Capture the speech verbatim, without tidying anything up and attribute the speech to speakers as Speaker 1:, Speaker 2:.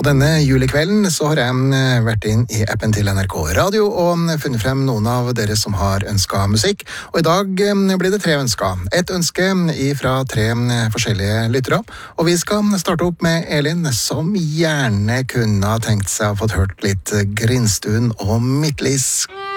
Speaker 1: Og denne julekvelden så har jeg vært inn i appen til N R K Radio og funnet frem noen av dere som har ønsket musikk. Og i dag blir det tre ønsker. Et ønske fra tre forskjellige lyttere. Og vi skal starte opp med Elin, som gjerne kunne ha tenkt seg å få hørt litt Grinstuen og Midtlis.